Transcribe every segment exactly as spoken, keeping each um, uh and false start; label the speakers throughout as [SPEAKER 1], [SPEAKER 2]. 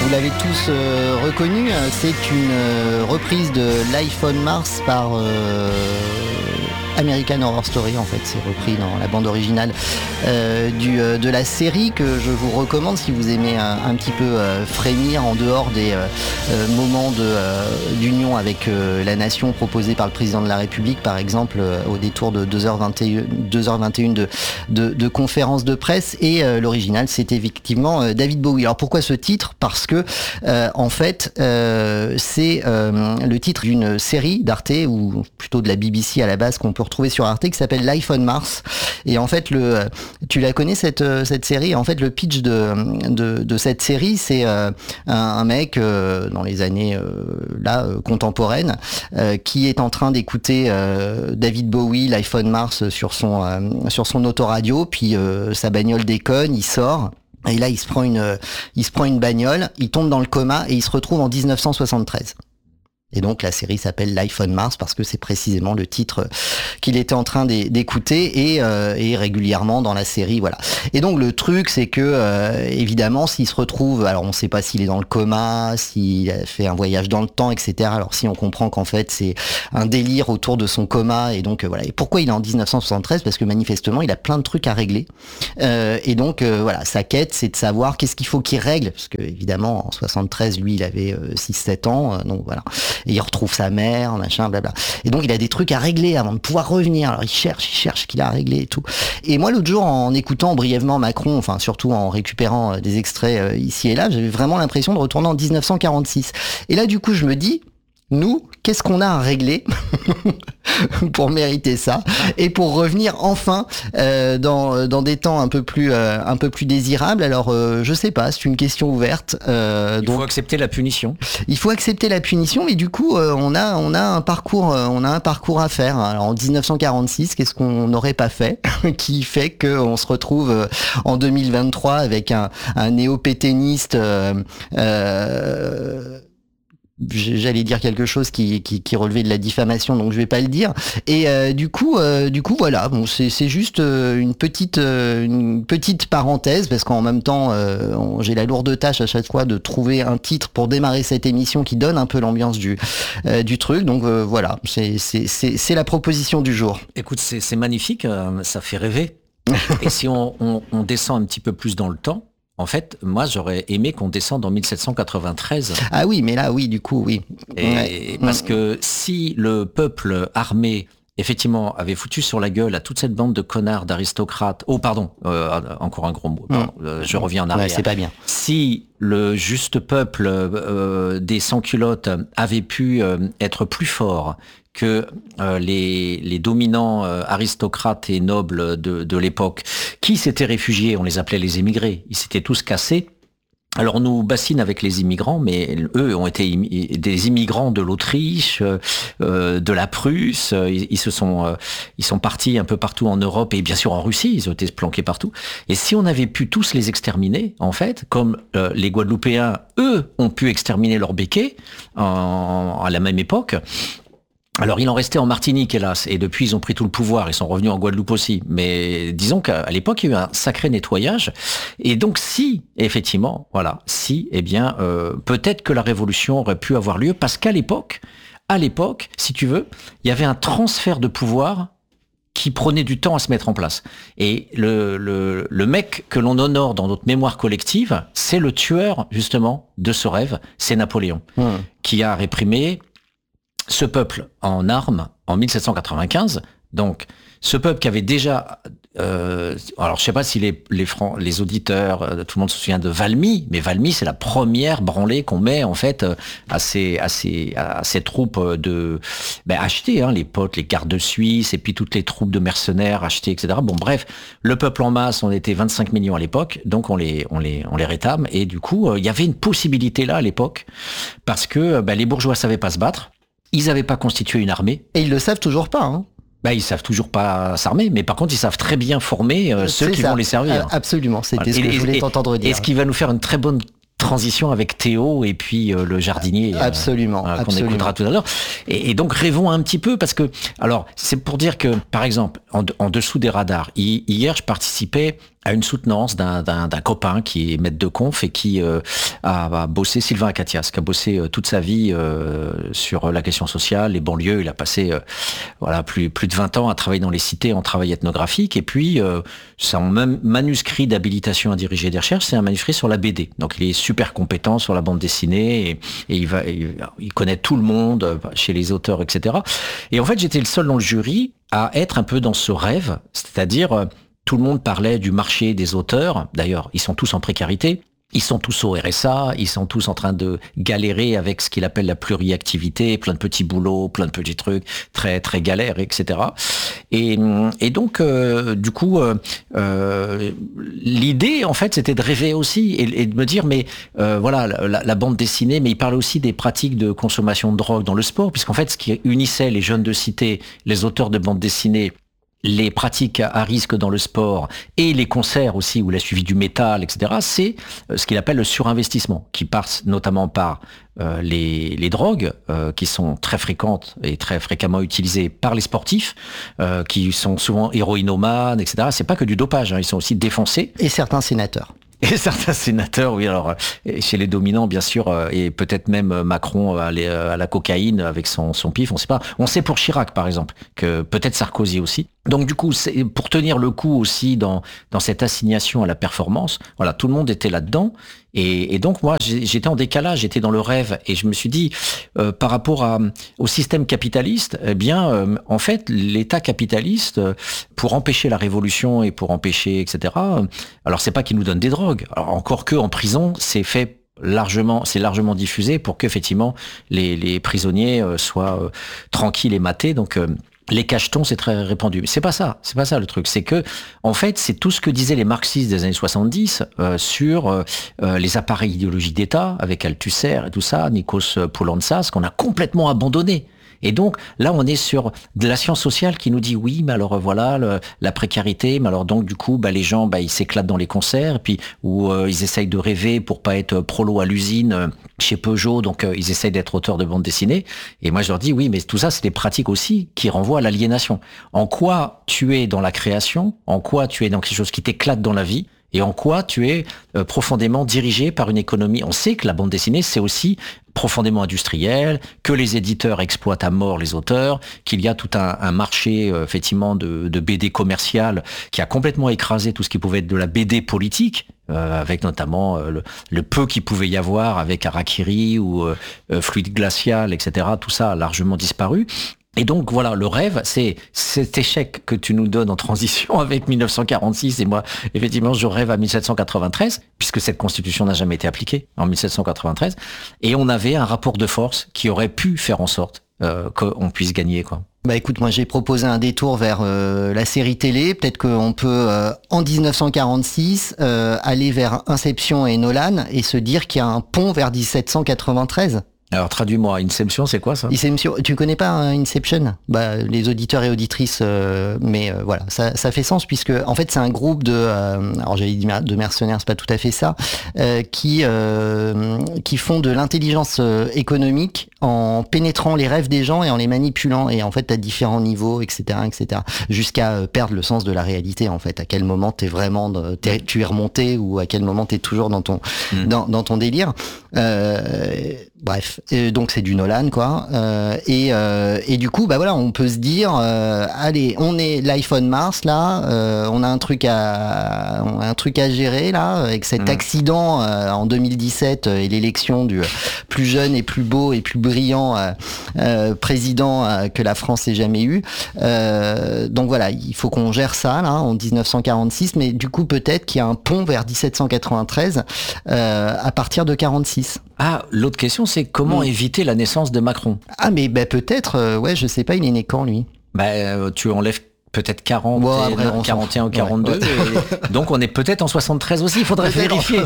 [SPEAKER 1] vous l'avez tous euh, reconnu, c'est une euh, reprise de Life on Mars par euh, American Horror Story, en fait, c'est repris dans la bande originale euh, du, euh, de la série que je vous recommande si vous aimez un, un petit peu euh, frémir en dehors des euh, euh, moments de, euh, d'union avec euh, la nation proposés par le président de la République, par exemple euh, au détour de deux heures vingt et une de, de, de conférences de presse. Et euh, l'original, c'est effectivement euh, David Bowie. Alors pourquoi ce titre ? Parce que euh, en fait, euh, c'est euh, le titre d'une série d'Arte, ou plutôt de la B B C à la base, qu'on peut retrouver sur Arte, qui s'appelle Life on Mars. Et en fait, le, tu la connais cette cette série. En fait, le pitch de de, de cette série, c'est euh, un, un mec euh, dans les années euh, là euh, contemporaines euh, qui est en train d'écouter euh, David Bowie, Life on Mars sur son euh, sur son autoradio, puis euh, sa bagnole déconne, il sort. Et là, il se prend une, il se prend une bagnole, il tombe dans le coma et il se retrouve en dix-neuf cent soixante-treize. Et donc la série s'appelle Life on Mars parce que c'est précisément le titre qu'il était en train d'écouter et, euh, et régulièrement dans la série, voilà. Et donc le truc, c'est que euh, évidemment, s'il se retrouve, alors on ne sait pas s'il est dans le coma, s'il a fait un voyage dans le temps, et cetera. Alors si on comprend qu'en fait c'est un délire autour de son coma, et donc euh, voilà. Et pourquoi il est en dix-neuf cent soixante-treize ? Parce que manifestement il a plein de trucs à régler. Euh, et donc euh, voilà, sa quête, c'est de savoir qu'est-ce qu'il faut qu'il règle, parce que évidemment en soixante-treize, lui, il avait euh, six sept ans, euh, donc voilà. Et il retrouve sa mère, machin, blabla. Et donc il a des trucs à régler avant de pouvoir revenir. Alors il cherche, il cherche ce qu'il a à régler et tout. Et moi l'autre jour, en écoutant brièvement Macron, enfin surtout en récupérant euh, des extraits euh, ici et là, j'avais vraiment l'impression de retourner en dix-neuf cent quarante-six. Et là du coup je me dis, nous, qu'est-ce qu'on a à régler pour mériter ça et pour revenir enfin euh, dans dans des temps un peu plus euh, un peu plus désirables. Alors euh, je sais pas, c'est une question ouverte. Euh,
[SPEAKER 2] il
[SPEAKER 1] donc,
[SPEAKER 2] faut accepter la punition.
[SPEAKER 1] Il faut accepter la punition, mais du coup euh, on a on a un parcours euh, on a un parcours à faire. Alors en dix-neuf cent quarante-six, qu'est-ce qu'on n'aurait pas fait qui fait que on se retrouve euh, en deux mille vingt-trois avec un un néo-pétainiste euh, euh, j'allais dire quelque chose qui, qui, qui relevait de la diffamation, donc je vais pas le dire. Et euh, du coup, euh, du coup, voilà. Bon, c'est, c'est juste euh, une petite, euh, une petite parenthèse, parce qu'en même temps, euh, on, j'ai la lourde tâche à chaque fois de trouver un titre pour démarrer cette émission qui donne un peu l'ambiance du, euh, du truc. Donc euh, voilà, c'est, c'est, c'est, c'est la proposition du jour.
[SPEAKER 2] Écoute, c'est, c'est magnifique, euh, ça fait rêver. Et si on, on, on descend un petit peu plus dans le temps. En fait, moi, j'aurais aimé qu'on descende en dix-sept cent quatre-vingt-treize.
[SPEAKER 1] Ah oui, mais là, oui, du coup, oui.
[SPEAKER 2] Et ouais. Parce que si le peuple armé, effectivement, avait foutu sur la gueule à toute cette bande de connards, d'aristocrates... Oh, pardon, euh, encore un gros mot. Pardon, euh, je reviens en arrière.
[SPEAKER 1] Ouais, c'est pas bien.
[SPEAKER 2] Si le juste peuple euh, des sans-culottes avait pu euh, être plus fort que euh, les, les dominants euh, aristocrates et nobles de, de l'époque, qui s'étaient réfugiés, on les appelait les émigrés, ils s'étaient tous cassés. Alors on nous bassine avec les immigrants, mais eux ont été im- des immigrants de l'Autriche, euh, de la Prusse, ils, ils se sont, euh, ils sont partis un peu partout en Europe et bien sûr en Russie, ils ont été planqués partout. Et si on avait pu tous les exterminer, en fait, comme euh, les Guadeloupéens, eux, ont pu exterminer leurs béquets en, à la même époque. Alors, il en restait en Martinique, hélas, et depuis, ils ont pris tout le pouvoir, ils sont revenus en Guadeloupe aussi. Mais disons qu'à l'époque, il y a eu un sacré nettoyage. Et donc, si, effectivement, voilà, si, eh bien, euh, peut-être que la révolution aurait pu avoir lieu, parce qu'à l'époque, à l'époque, si tu veux, il y avait un transfert de pouvoir qui prenait du temps à se mettre en place. Et le, le, le mec que l'on honore dans notre mémoire collective, c'est le tueur, justement, de ce rêve, c'est Napoléon, mmh. qui a réprimé ce peuple en armes en dix-sept cent quatre-vingt-quinze, donc ce peuple qui avait déjà, euh, alors je sais pas si les les, Fran- les auditeurs, euh, tout le monde se souvient de Valmy, mais Valmy c'est la première branlée qu'on met en fait euh, à ces à ces à ces troupes de ben, achetées, hein, les potes, les gardes suisses et puis toutes les troupes de mercenaires achetées, et cetera. Bon bref, le peuple en masse, on était vingt-cinq millions à l'époque, donc on les on les on les rétame et du coup il euh, y avait une possibilité là à l'époque parce que ben, les bourgeois savaient pas se battre. Ils n'avaient pas constitué une armée.
[SPEAKER 1] Et ils le savent toujours pas, hein.
[SPEAKER 2] Bah, ils savent toujours pas s'armer, mais par contre, ils savent très bien former euh, ceux qui ça. vont les servir.
[SPEAKER 1] Euh, absolument, c'était voilà. ce que et, je voulais
[SPEAKER 2] et,
[SPEAKER 1] t'entendre dire.
[SPEAKER 2] Et ce qui va nous faire une très bonne transition avec Théo et puis euh, le jardinier.
[SPEAKER 1] Absolument.
[SPEAKER 2] Euh, qu'on
[SPEAKER 1] absolument.
[SPEAKER 2] écoutera tout à l'heure. Et, et donc, rêvons un petit peu, parce que, alors, c'est pour dire que, par exemple, en, en dessous des radars, hi, hier, je participais à une soutenance d'un, d'un, d'un copain qui est maître de conf et qui euh, a, a bossé, Sylvain Acatias, qui a bossé euh, toute sa vie euh, sur la question sociale, les banlieues. Il a passé euh, voilà plus plus de vingt ans à travailler dans les cités en travail ethnographique. Et puis euh, son même manuscrit d'habilitation à diriger des recherches, c'est un manuscrit sur la B D. Donc il est super compétent sur la bande dessinée et, et il va, il, il connaît tout le monde chez les auteurs, et cetera. Et en fait, j'étais le seul dans le jury à être un peu dans ce rêve, c'est-à-dire tout le monde parlait du marché des auteurs. D'ailleurs, ils sont tous en précarité. Ils sont tous au R S A. Ils sont tous en train de galérer avec ce qu'il appelle la pluriactivité, plein de petits boulots, plein de petits trucs, très très galères, et cetera. Et, et donc, euh, du coup, euh, euh, l'idée, en fait, c'était de rêver aussi et, et de me dire, mais euh, voilà, la, la bande dessinée, mais il parlait aussi des pratiques de consommation de drogue dans le sport, puisqu'en fait, ce qui unissait les jeunes de cité, les auteurs de bande dessinée, les pratiques à risque dans le sport et les concerts aussi où il a suivi du métal, et cetera, c'est ce qu'il appelle le surinvestissement, qui passe notamment par euh, les, les drogues euh, qui sont très fréquentes et très fréquemment utilisées par les sportifs, euh, qui sont souvent héroïnomanes, et cetera. C'est pas que du dopage, hein, ils sont aussi défoncés.
[SPEAKER 1] Et certains sénateurs.
[SPEAKER 2] Et certains sénateurs, oui, alors chez les dominants, bien sûr, et peut-être même Macron à, les, à la cocaïne avec son, son pif, on sait pas. On sait pour Chirac, par exemple, que peut-être Sarkozy aussi. Donc du coup, c'est pour tenir le coup aussi dans dans cette assignation à la performance, voilà, tout le monde était là-dedans. Et, et donc moi, j'étais en décalage, j'étais dans le rêve, et je me suis dit, euh, par rapport à, au système capitaliste, eh bien, euh, en fait, l'État capitaliste, euh, pour empêcher la révolution et pour empêcher, et cetera. Euh, alors c'est pas qu'il nous donne des drogues. Alors encore que en prison, c'est fait largement, c'est largement diffusé pour qu'effectivement les, les prisonniers euh, soient euh, tranquilles et matés. Donc euh, les cachetons, c'est très répandu. Mais c'est pas ça, c'est pas ça le truc. C'est que, en fait, c'est tout ce que disaient les marxistes des années soixante-dix euh, sur euh, les appareils idéologiques d'État, avec Althusser et tout ça, Nikos Poulantzas, qu'on a complètement abandonné. Et donc, là, on est sur de la science sociale qui nous dit, oui, mais alors voilà, le, la précarité, mais alors donc, du coup, bah, les gens, bah, ils s'éclatent dans les concerts, et puis, ou euh, ils essayent de rêver pour pas être prolo à l'usine euh, chez Peugeot, donc euh, ils essayent d'être auteurs de bande dessinée. Et moi, je leur dis, oui, mais tout ça, c'est des pratiques aussi qui renvoient à l'aliénation. En quoi tu es dans la création, en quoi tu es dans quelque chose qui t'éclate dans la vie, et en quoi tu es euh, profondément dirigé par une économie. On sait que la bande dessinée, c'est aussi profondément industriel, que les éditeurs exploitent à mort les auteurs, qu'il y a tout un, un marché euh, effectivement de, de B D commercial qui a complètement écrasé tout ce qui pouvait être de la B D politique, euh, avec notamment euh, le, le peu qu'il pouvait y avoir avec Harakiri ou euh, euh, Fluide Glacial, et cetera. Tout ça a largement disparu. Et donc voilà, le rêve, c'est cet échec que tu nous donnes en transition avec mille neuf cent quarante-six, et moi, effectivement, je rêve à mille sept cent quatre-vingt-treize, puisque cette constitution n'a jamais été appliquée en mille sept cent quatre-vingt-treize, et on avait un rapport de force qui aurait pu faire en sorte euh, qu'on puisse gagner, quoi.
[SPEAKER 1] Bah écoute, moi j'ai proposé un détour vers euh, la série télé. Peut-être qu'on peut, euh, en dix-neuf cent quarante-six, euh, aller vers Inception et Nolan et se dire qu'il y a un pont vers dix-sept cent quatre-vingt-treize.
[SPEAKER 2] Alors traduis-moi, Inception, c'est quoi ça?
[SPEAKER 1] Inception, tu connais pas hein, Inception? Bah les auditeurs et auditrices, euh, mais euh, voilà, ça, ça fait sens puisque en fait c'est un groupe de, euh, alors j'allais dire de mercenaires, c'est pas tout à fait ça, euh, qui euh, qui font de l'intelligence euh, économique en pénétrant les rêves des gens et en les manipulant. Et en fait à différents niveaux, et cetera, et cetera, jusqu'à euh, perdre le sens de la réalité. En fait, à quel moment t'es vraiment, t'es, tu es remonté ou à quel moment t'es toujours dans ton mmh. dans, dans ton délire. Euh, bref, et donc c'est du Nolan quoi, euh, et euh, et du coup bah voilà, on peut se dire euh, allez, on est l'iPhone Mars là, euh, on a un truc à on a un truc à gérer là avec cet mmh. accident euh, en deux mille dix-sept euh, et l'élection du plus jeune et plus beau et plus brillant euh, euh, président euh, que la France ait jamais eu. Euh, donc voilà, il faut qu'on gère ça là en dix-neuf cent quarante-six, mais du coup peut-être qu'il y a un pont vers dix-sept cent quatre-vingt-treize euh, à partir de quarante-six.
[SPEAKER 2] Ah, l'autre question, c'est comment mmh. éviter la naissance de Macron?
[SPEAKER 1] Ah, mais bah, peut-être, euh, ouais, je sais pas, il est né quand, lui?
[SPEAKER 2] Bah, euh, tu enlèves peut-être quarante,
[SPEAKER 1] bon, après,
[SPEAKER 2] non, quarante et un ou quarante-deux. Ouais, ouais. Et donc on est peut-être en soixante-treize aussi, il faudrait vérifier.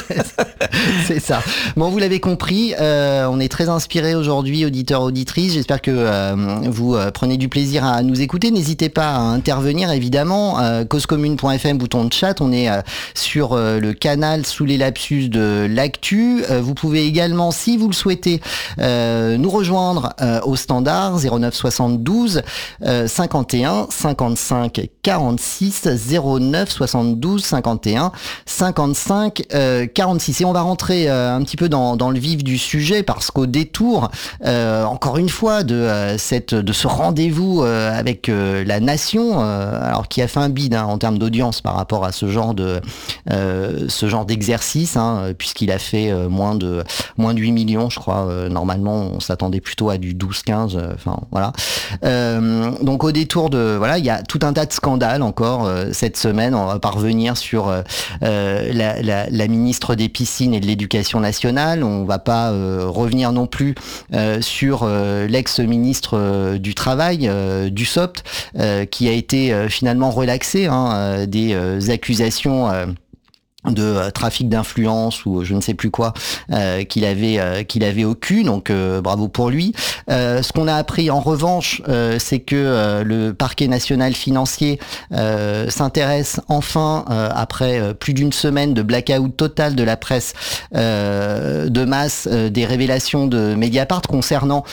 [SPEAKER 1] C'est ça. Bon, vous l'avez compris, euh, on est très inspirés aujourd'hui, auditeurs, auditrices. J'espère que euh, vous euh, prenez du plaisir à nous écouter. N'hésitez pas à intervenir, évidemment. Euh, causecommune point f m, bouton de chat. On est euh, sur euh, le canal sous les lapsus de l'actu. Euh, vous pouvez également, si vous le souhaitez, euh, nous rejoindre euh, au standard zéro neuf soixante-douze euh, cinquante et un cinquante cinquante-cinq quarante-six zéro neuf soixante-douze cinquante et un cinquante-cinq quarante-six. Et on va rentrer euh, un petit peu dans, dans le vif du sujet parce qu'au détour, euh, encore une fois, de, euh, cette, de ce rendez-vous euh, avec euh, la nation, euh, alors qui a fait un bide hein, en termes d'audience par rapport à ce genre de euh, ce genre d'exercice, hein, puisqu'il a fait euh, moins de moins de huit millions, je crois. Euh, normalement, on s'attendait plutôt à du douze quinze. Enfin, euh, voilà. Euh, donc au détour de voilà, il y a tout un tas de scandales encore euh, cette semaine. On va pas revenir sur euh, la, la, la ministre des Piscines et de l'Éducation nationale. On va pas euh, revenir non plus euh, sur euh, l'ex-ministre euh, du Travail, euh, Dussopt, euh, qui a été euh, finalement relaxé hein, euh, des euh, accusations euh, de euh, trafic d'influence ou je ne sais plus quoi euh, qu'il avait euh, qu'il avait au cul, donc euh, bravo pour lui. Euh, ce qu'on a appris en revanche, euh, c'est que euh, le parquet national financier euh, s'intéresse enfin euh, après euh, plus d'une semaine de blackout total de la presse euh, de masse, euh, des révélations de Mediapart concernant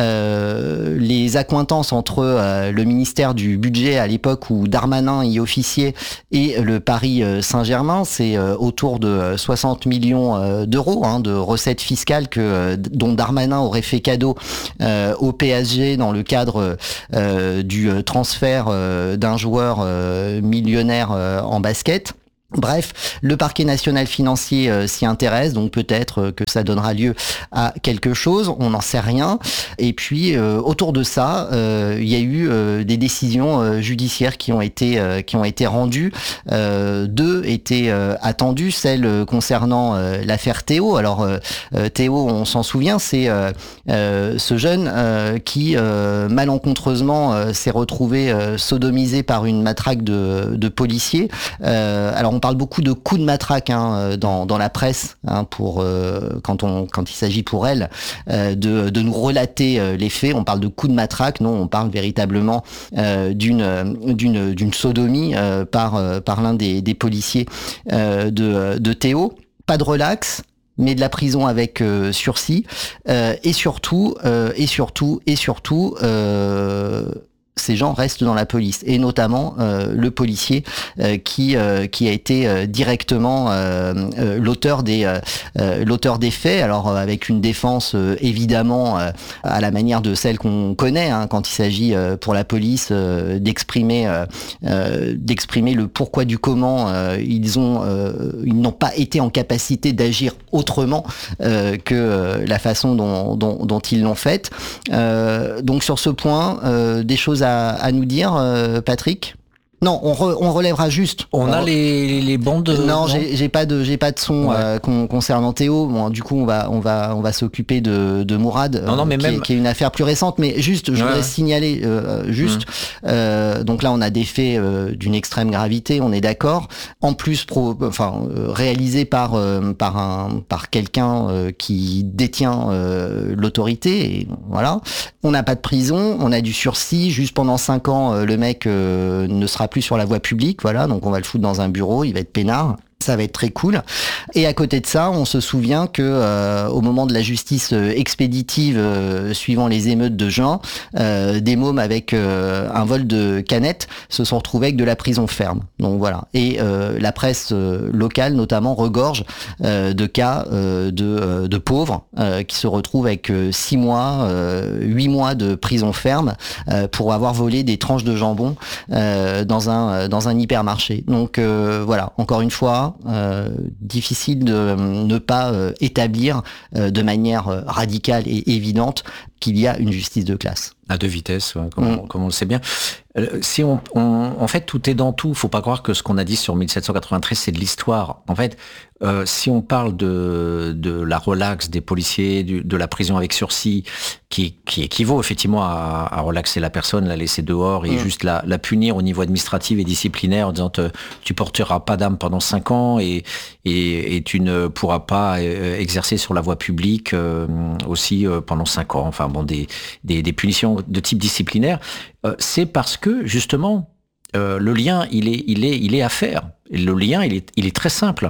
[SPEAKER 1] euh, les accointances entre euh, le ministère du budget à l'époque où Darmanin y officiait et le Paris Saint-Germain. C'est euh, autour de soixante millions euh, d'euros hein, de recettes fiscales que euh, dont Darmanin aurait fait cadeau euh, au P S G dans le cadre euh, du transfert euh, d'un joueur euh, millionnaire euh, en basket. Bref, le parquet national financier euh, s'y intéresse, donc peut-être euh, que ça donnera lieu à quelque chose, on n'en sait rien. Et puis euh, autour de ça, euh, il y a eu euh, des décisions euh, judiciaires qui ont été euh, qui ont été rendues. Euh, deux étaient euh, attendues, celle concernant euh, l'affaire Théo. Alors euh, Théo, on s'en souvient, c'est euh, euh, ce jeune euh, qui euh, malencontreusement euh, s'est retrouvé euh, sodomisé par une matraque de, de policiers. Euh, alors on parle beaucoup de coups de matraque hein, dans, dans la presse hein, pour euh, quand on quand il s'agit pour elle euh, de, de nous relater euh, les faits. On parle de coups de matraque, non, on parle véritablement euh, d'une d'une d'une sodomie euh, par euh, par l'un des, des policiers euh, de de Théo. Pas de relax, mais de la prison avec euh, sursis euh, et surtout euh, et surtout et surtout euh, ces gens restent dans la police et notamment euh, le policier euh, qui euh, qui a été euh, directement euh, euh, l'auteur des euh, euh, l'auteur des faits. Alors euh, avec une défense euh, évidemment euh, à la manière de celle qu'on connaît hein, quand il s'agit euh, pour la police euh, d'exprimer euh, euh, d'exprimer le pourquoi du comment euh, ils ont euh, ils n'ont pas été en capacité d'agir autrement euh, que euh, la façon dont dont, dont ils l'ont fait. Euh, donc sur ce point, euh, des choses à À, à nous dire, euh, Patrick? Non, on, re, on relèvera juste.
[SPEAKER 2] On, on a
[SPEAKER 1] re...
[SPEAKER 2] les, les bandes.
[SPEAKER 1] Non, non j'ai, j'ai pas de j'ai pas de son ouais. euh, con, concernant Théo. Bon, du coup, on va on va on va s'occuper de, de Mourad,
[SPEAKER 2] non, non, mais
[SPEAKER 1] euh, qui,
[SPEAKER 2] même...
[SPEAKER 1] est, qui est une affaire plus récente. Mais juste, je ouais. voudrais signaler euh, juste. Mmh. Euh, donc là, on a des faits euh, d'une extrême gravité. On est d'accord. En plus, pro, enfin euh, réalisé par euh, par un par quelqu'un euh, qui détient euh, l'autorité. Et voilà. On n'a pas de prison. On a du sursis. Juste pendant cinq ans, euh, le mec euh, ne sera plus sur la voie publique, voilà, donc on va le foutre dans un bureau, il va être peinard. Ça va être très cool. Et à côté de ça, on se souvient que euh, au moment de la justice euh, expéditive euh, suivant les émeutes de juin, euh, des mômes avec euh, un vol de canettes se sont retrouvés avec de la prison ferme. Donc voilà. Et euh, la presse euh, locale notamment regorge euh, de cas euh, de, euh, de pauvres euh, qui se retrouvent avec euh, six mois, euh, huit mois de prison ferme euh, pour avoir volé des tranches de jambon euh, dans un dans un hypermarché. Donc euh, voilà. Encore une fois. Euh, difficile de ne pas euh, établir euh, de manière euh, radicale et évidente qu'il y a une justice de classe.
[SPEAKER 2] À deux vitesses, ouais, comme, mmh. on, comme on le sait bien. Euh, si on, on, en fait, tout est dans tout. Faut pas croire que ce qu'on a dit sur mille sept cent quatre-vingt-treize, c'est de l'histoire. En fait, euh, si on parle de, de la relaxe des policiers, du, de la prison avec sursis, qui, qui équivaut effectivement à, à relaxer la personne, la laisser dehors et mmh. juste la, la punir au niveau administratif et disciplinaire en disant te, tu porteras pas d'âme pendant cinq ans et, et, et tu ne pourras pas euh, exercer sur la voie publique euh, aussi euh, pendant cinq ans. Enfin bon, des, des, des punitions de type disciplinaire, euh, c'est parce que justement euh, le lien il est il est il est à faire. Et le lien il est il est très simple.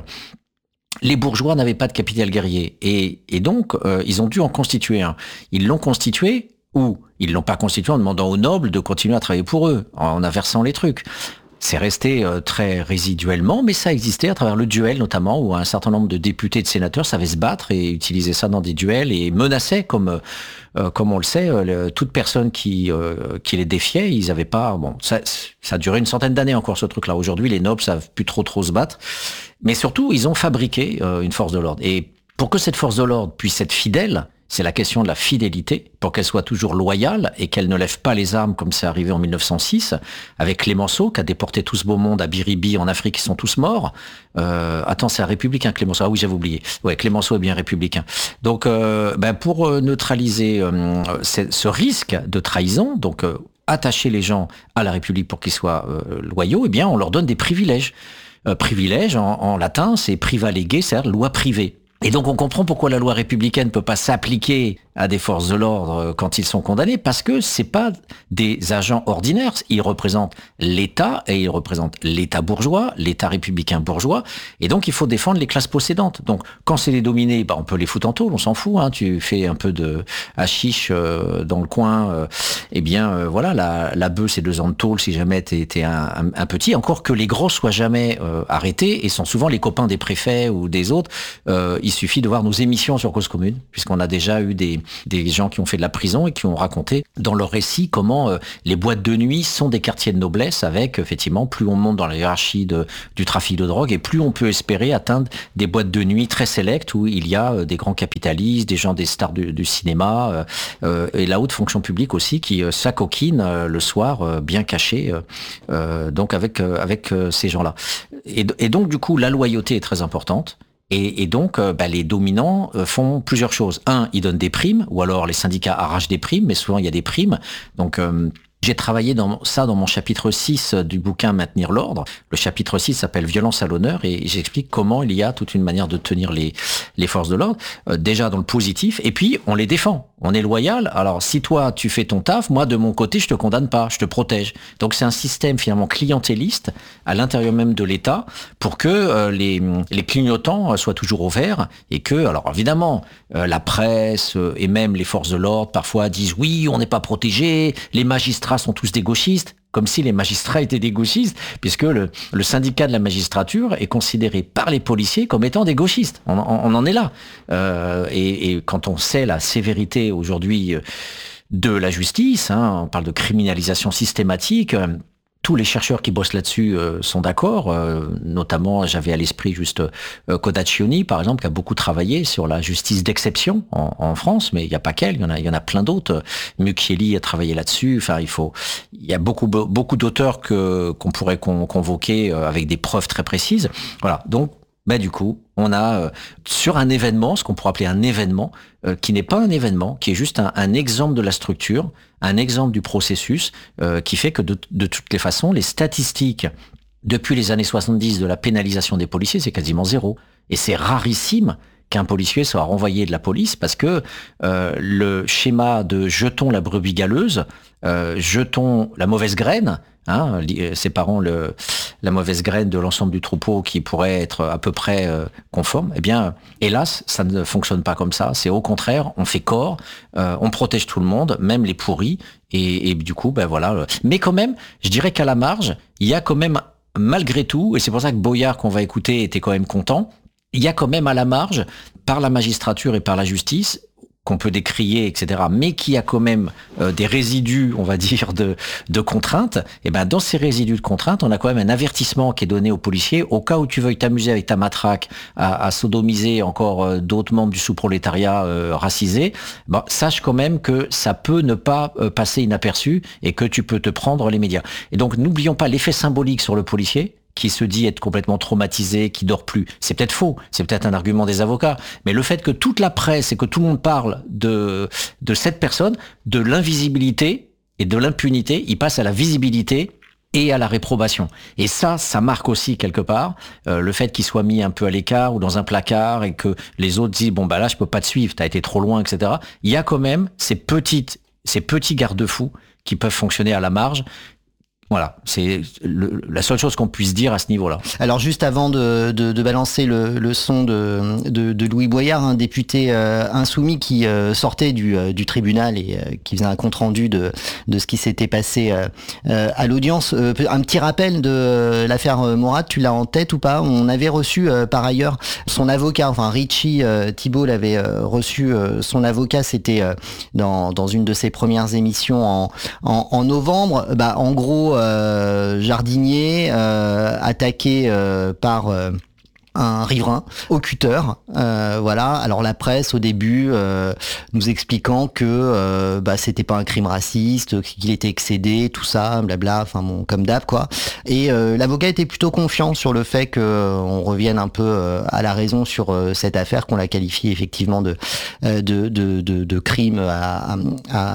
[SPEAKER 2] Les bourgeois n'avaient pas de capital guerrier et et donc euh, ils ont dû en constituer un. Ils l'ont constitué ou ils l'ont pas constitué en demandant aux nobles de continuer à travailler pour eux, en inversant les trucs. C'est resté euh, très résiduellement, mais ça existait à travers le duel notamment, où un certain nombre de députés et de sénateurs savaient se battre et utiliser ça dans des duels et menaçaient, comme euh, comme on le sait, euh, le, toute personne qui euh, qui les défiait, ils avaient pas. Bon, ça, ça a duré une centaine d'années encore ce truc-là. Aujourd'hui, les nobles savent plus trop trop se battre, mais surtout, ils ont fabriqué euh, une force de l'ordre. Et pour que cette force de l'ordre puisse être fidèle, c'est la question de la fidélité, pour qu'elle soit toujours loyale et qu'elle ne lève pas les armes comme c'est arrivé en mille neuf cent six, avec Clémenceau, qui a déporté tout ce beau monde à Biribi en Afrique, ils sont tous morts. Euh, attends, c'est un républicain, Clémenceau. Ah oui, j'avais oublié. Ouais, Clémenceau est bien républicain. Donc, euh, ben pour neutraliser euh, ce risque de trahison, donc euh, attacher les gens à la République pour qu'ils soient euh, loyaux, eh bien, on leur donne des privilèges. Euh, privilèges, en, en latin, c'est priva lege, c'est-à-dire loi privée. Et donc on comprend pourquoi la loi républicaine ne peut pas s'appliquer à des forces de l'ordre quand ils sont condamnés, parce que c'est pas des agents ordinaires. Ils représentent l'État et ils représentent l'État bourgeois, l'État républicain bourgeois, et donc il faut défendre les classes possédantes. Donc quand c'est les dominés, bah, on peut les foutre en tôle, on s'en fout. Hein. Tu fais un peu de hashish euh, dans le coin, euh, eh bien euh, voilà, la, la bœuf c'est deux ans de tôle si jamais t'es, t'es un, un, un petit. Encore que les gros soient jamais euh, arrêtés et sont souvent les copains des préfets ou des autres. Euh, il suffit de voir nos émissions sur Cause Commune, puisqu'on a déjà eu des des gens qui ont fait de la prison et qui ont raconté dans leur récit comment euh, les boîtes de nuit sont des quartiers de noblesse, avec effectivement plus on monte dans la hiérarchie de, du trafic de drogue et plus on peut espérer atteindre des boîtes de nuit très sélectes où il y a euh, des grands capitalistes, des gens des stars du, du cinéma euh, euh, et la haute fonction publique aussi qui euh, s'acoquine euh, le soir euh, bien caché euh, euh, donc avec euh, avec euh, ces gens-là. Et, et donc du coup la loyauté est très importante. Et, et donc, euh, bah, les dominants euh, font plusieurs choses. Un, ils donnent des primes, ou alors les syndicats arrachent des primes, mais souvent il y a des primes. Donc, euh, j'ai travaillé dans ça dans mon chapitre six du bouquin Maintenir l'ordre. Le chapitre six s'appelle Violence à l'honneur et j'explique comment il y a toute une manière de tenir les, les forces de l'ordre, euh, déjà dans le positif, et puis on les défend. On est loyal. Alors, si toi, tu fais ton taf, moi, de mon côté, je te condamne pas, je te protège. Donc, c'est un système finalement clientéliste à l'intérieur même de l'État pour que euh, les, les clignotants soient toujours au vert et que, alors évidemment, euh, la presse euh, et même les forces de l'ordre parfois disent oui, on n'est pas protégé, les magistrats sont tous des gauchistes. Comme si les magistrats étaient des gauchistes, puisque le, le syndicat de la magistrature est considéré par les policiers comme étant des gauchistes. On, on, on en est là. Euh, et, et quand on sait la sévérité aujourd'hui de la justice, hein, on parle de criminalisation systématique, euh, tous les chercheurs qui bossent là-dessus euh, sont d'accord, euh, notamment j'avais à l'esprit juste euh, Codaccioni par exemple qui a beaucoup travaillé sur la justice d'exception en, en France, mais il n'y a pas qu'elle, il y en a, il y en a plein d'autres. Mucchielli a travaillé là-dessus. Enfin, il faut, il y a beaucoup beaucoup d'auteurs que qu'on pourrait con, convoquer euh, avec des preuves très précises. Voilà, donc. Ben du coup, on a euh, sur un événement, ce qu'on pourrait appeler un événement, euh, qui n'est pas un événement, qui est juste un, un exemple de la structure, un exemple du processus, euh, qui fait que de, de toutes les façons, les statistiques depuis les années soixante-dix de la pénalisation des policiers, c'est quasiment zéro. Et c'est rarissime qu'un policier soit renvoyé de la police parce que euh, le schéma de jetons la brebis galeuse, euh, jetons la mauvaise graine, hein, séparant le, la mauvaise graine de l'ensemble du troupeau qui pourrait être à peu près euh, conforme, eh bien, hélas, ça ne fonctionne pas comme ça. C'est au contraire, on fait corps, euh, on protège tout le monde, même les pourris, et, et du coup, ben voilà. Mais quand même, je dirais qu'à la marge, il y a quand même, malgré tout, et c'est pour ça que Boyard, qu'on va écouter, était quand même content, il y a quand même à la marge, par la magistrature et par la justice, qu'on peut décrier, et cetera, mais qui a quand même euh, des résidus, on va dire, de, de contraintes, et ben dans ces résidus de contraintes, on a quand même un avertissement qui est donné aux policiers, au cas où tu veuilles t'amuser avec ta matraque à, à sodomiser encore euh, d'autres membres du sous-prolétariat euh, racisé, ben, sache quand même que ça peut ne pas euh, passer inaperçu et que tu peux te prendre les médias. Et donc, n'oublions pas l'effet symbolique sur le policier, qui se dit être complètement traumatisé, qui dort plus. C'est peut-être faux, c'est peut-être un argument des avocats, mais le fait que toute la presse et que tout le monde parle de, de cette personne, de l'invisibilité et de l'impunité, il passe à la visibilité et à la réprobation. Et ça, ça marque aussi quelque part euh, le fait qu'il soit mis un peu à l'écart ou dans un placard et que les autres disent « bon bah là je peux pas te suivre, t'as été trop loin, et cetera » Il y a quand même ces petites, ces petits garde-fous qui peuvent fonctionner à la marge, Voilà, c'est le, la seule chose qu'on puisse dire à ce niveau-là.
[SPEAKER 1] Alors juste avant de, de, de balancer le, le son de, de, de Louis Boyard, un député euh, insoumis qui euh, sortait du, euh, du tribunal et euh, qui faisait un compte-rendu de, de ce qui s'était passé euh, euh, à l'audience. Euh, un petit rappel de euh, l'affaire Mourad, tu l'as en tête ou pas? On avait reçu euh, par ailleurs son avocat, enfin Richie euh, Thibault l'avait euh, reçu, euh, son avocat, c'était euh, dans, dans une de ses premières émissions en, en, en novembre. Bah, en gros, Euh, jardinier euh, attaqué euh, par euh, un riverain au cutter, euh, voilà. Alors la presse au début euh, nous expliquant que euh, bah c'était pas un crime raciste, qu'il était excédé, tout ça, blabla, enfin bon, comme d'hab quoi. Et euh, l'avocat était plutôt confiant sur le fait que euh, on revienne un peu euh, à la raison sur euh, cette affaire, qu'on la qualifie effectivement de euh, de, de de de crime à, à,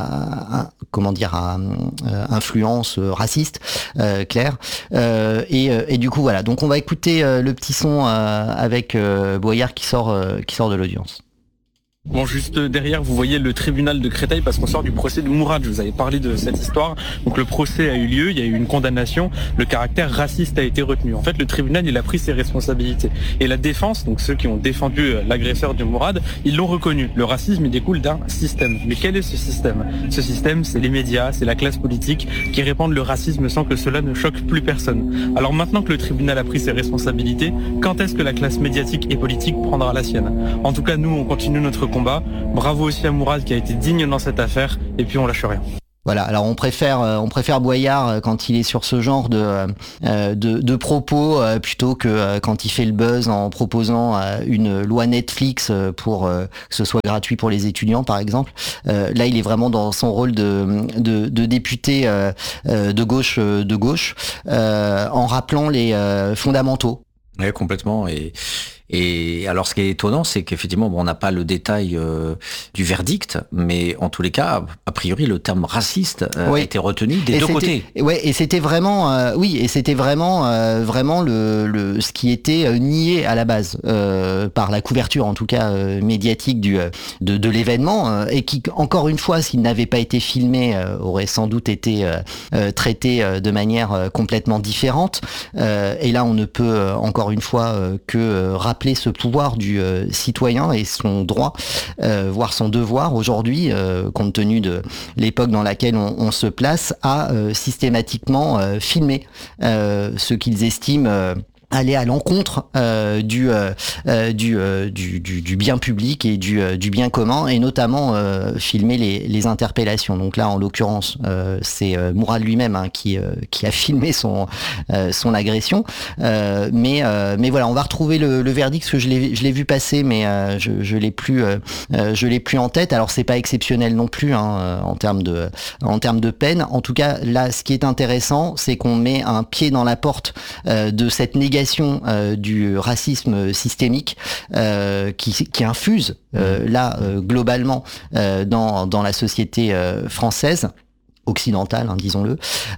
[SPEAKER 1] à, à comment dire à, à influence raciste, euh, claire. Euh, et et du coup voilà. Donc on va écouter euh, le petit son. Euh, avec euh, Boyard qui sort, euh, qui sort de l'audience.
[SPEAKER 3] Bon, juste derrière, vous voyez le tribunal de Créteil parce qu'on sort du procès de Mourad. Je vous avais parlé de cette histoire. Donc le procès a eu lieu, il y a eu une condamnation. Le caractère raciste a été retenu. En fait, le tribunal, il a pris ses responsabilités. Et la défense, donc ceux qui ont défendu l'agresseur de Mourad, ils l'ont reconnu. Le racisme, il découle d'un système. Mais quel est ce système? Ce système, c'est les médias, c'est la classe politique qui répandent le racisme sans que cela ne choque plus personne. Alors maintenant que le tribunal a pris ses responsabilités, quand est-ce que la classe médiatique et politique prendra la sienne? En tout cas, nous, on continue notre combat. Bravo aussi à Mourad qui a été digne dans cette affaire et puis on lâche rien.
[SPEAKER 1] Voilà, alors on préfère on préfère Boyard quand il est sur ce genre de de, de propos plutôt que quand il fait le buzz en proposant une loi Netflix pour que ce soit gratuit pour les étudiants par exemple. Là, il est vraiment dans son rôle de de, de député de gauche de gauche en rappelant les fondamentaux.
[SPEAKER 2] Oui, complètement. Et Et alors, ce qui est étonnant, c'est qu'effectivement, bon, on n'a pas le détail euh, du verdict, mais en tous les cas, a priori, le terme raciste euh, oui. a été retenu des
[SPEAKER 1] et
[SPEAKER 2] deux côtés.
[SPEAKER 1] Ouais, et c'était vraiment, euh, oui, et c'était vraiment, euh, vraiment le, le, ce qui était euh, nié à la base euh, par la couverture, en tout cas euh, médiatique du de, de l'événement, euh, et qui, encore une fois, s'il n'avait pas été filmé, euh, aurait sans doute été euh, euh, traité euh, de manière euh, complètement différente. Euh, et là, on ne peut euh, encore une fois euh, que euh, rappeler ce pouvoir du euh, citoyen et son droit, euh, voire son devoir aujourd'hui, euh, compte tenu de l'époque dans laquelle on, on se place, à euh, systématiquement euh, filmer euh, ce qu'ils estiment euh, aller à l'encontre euh, du, euh, du, euh, du, du du bien public et du, euh, du bien commun, et notamment euh, filmer les, les interpellations. Donc là, en l'occurrence, euh, c'est euh, Mourad lui-même hein, qui, euh, qui a filmé son, euh, son agression. Euh, mais, euh, mais voilà, on va retrouver le, le verdict, parce que je l'ai, je l'ai vu passer, mais euh, je, je l'ai plus, euh, je l'ai plus en tête. Alors c'est pas exceptionnel non plus hein, en termes de, en termes de peine. En tout cas, là, ce qui est intéressant, c'est qu'on met un pied dans la porte euh, de cette négation Euh, du racisme systémique euh, qui, qui infuse euh, là euh, globalement euh, dans, dans la société euh, française occidentale, hein, disons-le,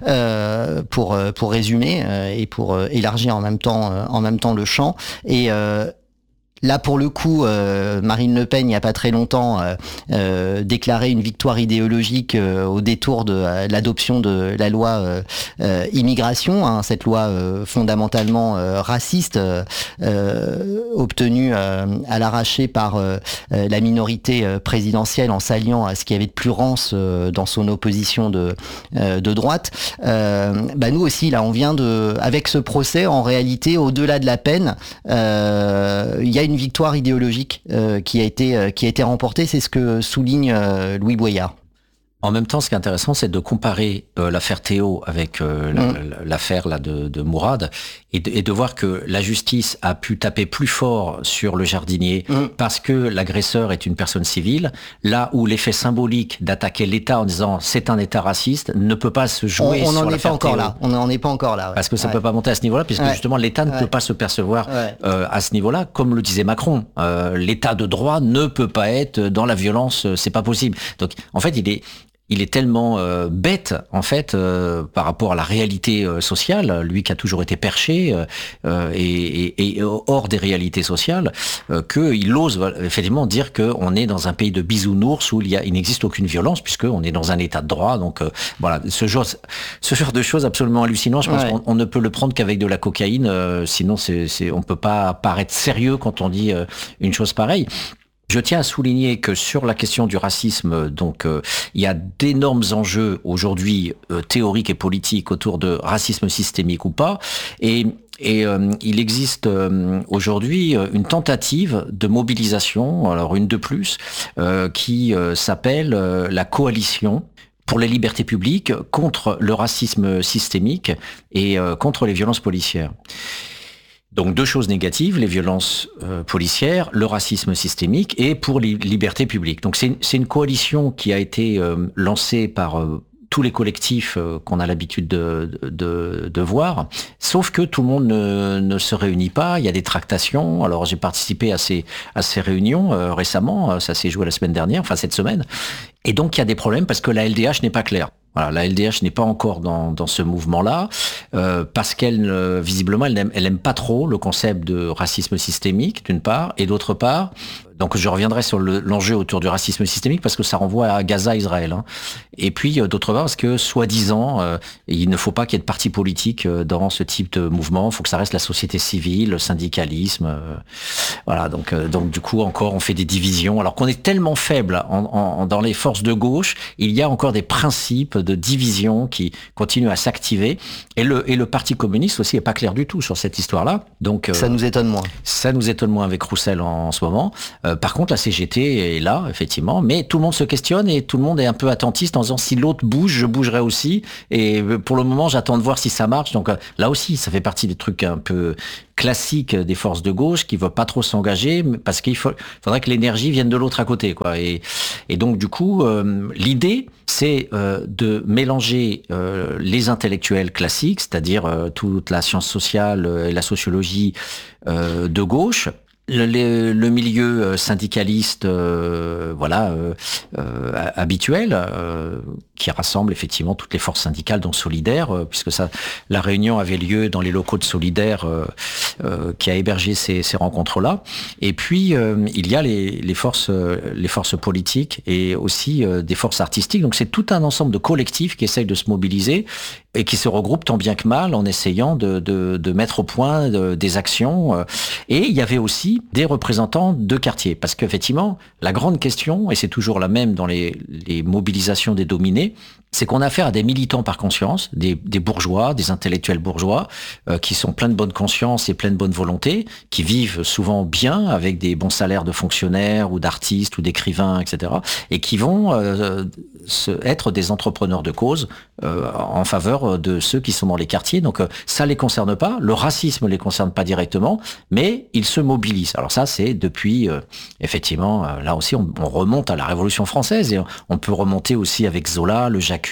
[SPEAKER 1] euh, pour pour résumer euh, et pour euh, élargir en même temps euh, en même temps le champ. Et euh, là, pour le coup, euh, Marine Le Pen, il n'y a pas très longtemps, euh, euh, déclarait une victoire idéologique euh, au détour de euh, l'adoption de la loi euh, euh, immigration, hein, cette loi euh, fondamentalement euh, raciste, euh, euh, obtenue euh, à l'arraché par euh, la minorité présidentielle en s'alliant à ce qu'il y avait de plus rance euh, dans son opposition de, euh, de droite. Euh, bah nous aussi, là, on vient de, avec ce procès, en réalité, au-delà de la peine, euh, il y a une victoire idéologique euh, qui a été euh, qui a été remportée, c'est ce que souligne euh, Louis Boyard.
[SPEAKER 2] En même temps, ce qui est intéressant, c'est de comparer euh, l'affaire Théo avec euh, mmh. l'affaire là de, de Mourad, et de, et de voir que la justice a pu taper plus fort sur le jardinier mmh. parce que l'agresseur est une personne civile, là où l'effet symbolique d'attaquer l'État en disant c'est un État raciste ne peut pas se jouer
[SPEAKER 1] on, on
[SPEAKER 2] sur
[SPEAKER 1] en est pas encore
[SPEAKER 2] Théo.
[SPEAKER 1] là. On n'en est pas encore là. Ouais.
[SPEAKER 2] Parce que ça
[SPEAKER 1] ouais.
[SPEAKER 2] peut pas monter à ce niveau-là, puisque ouais. justement l'État ne
[SPEAKER 1] ouais.
[SPEAKER 2] peut pas se percevoir
[SPEAKER 1] ouais.
[SPEAKER 2] euh, à ce niveau-là, comme le disait Macron. Euh, L'État de droit ne peut pas être dans la violence, c'est pas possible. Donc en fait, il est il est tellement euh, bête en fait euh, par rapport à la réalité euh, sociale, lui qui a toujours été perché euh, et, et, et hors des réalités sociales, euh, qu'il ose effectivement dire qu'on est dans un pays de bisounours où il, y a, il n'existe aucune violence puisqu'on est dans un état de droit. Donc euh, voilà, ce genre, ce genre de choses absolument hallucinantes. Je pense ouais. qu'on on ne peut le prendre qu'avec de la cocaïne, euh, sinon c'est, c'est, on ne peut pas paraître sérieux quand on dit euh, une chose pareille. Je tiens à souligner que sur la question du racisme, donc euh, il y a d'énormes enjeux aujourd'hui euh, théoriques et politiques autour de racisme systémique ou pas, et Et euh, il existe euh, aujourd'hui une tentative de mobilisation, alors une de plus, euh, qui euh, s'appelle euh, la coalition pour les libertés publiques contre le racisme systémique et euh, contre les violences policières. Donc deux choses négatives, les violences euh, policières, le racisme systémique et pour les libertés publiques. Donc c'est, c'est une coalition qui a été euh, lancée par euh, tous les collectifs euh, qu'on a l'habitude de, de, de voir, sauf que tout le monde ne, ne se réunit pas, il y a des tractations. Alors j'ai participé à ces, à ces réunions euh, récemment, ça s'est joué la semaine dernière, enfin cette semaine, et donc il y a des problèmes parce que la L D H n'est pas claire. Voilà, la L D H n'est pas encore dans, dans ce mouvement-là, euh, parce qu'elle, euh, visiblement, elle n'aime, elle aime pas trop le concept de racisme systémique, d'une part, et d'autre part, donc je reviendrai sur le, l'enjeu autour du racisme systémique, parce que ça renvoie à Gaza, Israël. Hein. Et puis, euh, d'autre part, parce que, soi-disant, euh, il ne faut pas qu'il y ait de parti politique euh, dans ce type de mouvement, il faut que ça reste la société civile, le syndicalisme. Euh, voilà, donc, euh, donc du coup, encore, on fait des divisions, alors qu'on est tellement faible en, en, dans les forces de gauche, il y a encore des principes de division qui continue à s'activer. Et le, et le Parti communiste aussi est pas clair du tout sur cette histoire-là. Donc,
[SPEAKER 1] ça euh, nous étonne moins.
[SPEAKER 2] Ça nous étonne moins avec Roussel en, en ce moment. Euh, par contre, la C G T est là, effectivement, mais tout le monde se questionne et tout le monde est un peu attentiste en disant si l'autre bouge, je bougerai aussi. Et pour le moment, j'attends de voir si ça marche. Donc euh, là aussi, ça fait partie des trucs un peu classique des forces de gauche qui ne veulent pas trop s'engager parce qu'il faut, faudrait que l'énergie vienne de l'autre à côté, quoi. Et, et donc du coup, euh, l'idée, c'est euh, de mélanger euh, les intellectuels classiques, c'est-à-dire euh, toute la science sociale et la sociologie euh, de gauche. Le, le, le milieu syndicaliste, euh, voilà, euh, euh, habituel, euh, qui rassemble effectivement toutes les forces syndicales, dont Solidaire, euh, puisque ça, la réunion avait lieu dans les locaux de Solidaire, euh, euh, qui a hébergé ces, ces rencontres-là. Et puis euh, il y a les, les forces, euh, les forces politiques et aussi euh, des forces artistiques. Donc c'est tout un ensemble de collectifs qui essayent de se mobiliser et qui se regroupent tant bien que mal en essayant de, de, de mettre au point de, des actions. Et il y avait aussi des représentants de quartier, parce qu'effectivement, la grande question, et c'est toujours la même dans les, les mobilisations des dominés, c'est qu'on a affaire à des militants par conscience, des, des bourgeois, des intellectuels bourgeois, euh, qui sont pleins de bonne conscience et pleins de bonne volonté, qui vivent souvent bien avec des bons salaires de fonctionnaires ou d'artistes ou d'écrivains, et cetera, et qui vont euh, se, être des entrepreneurs de cause euh, en faveur de ceux qui sont dans les quartiers. Donc euh, ça les concerne pas, le racisme les concerne pas directement, mais ils se mobilisent. Alors ça, c'est depuis, euh, effectivement, euh, là aussi, on, on remonte à la Révolution française, et on peut remonter aussi avec Zola, le Jacques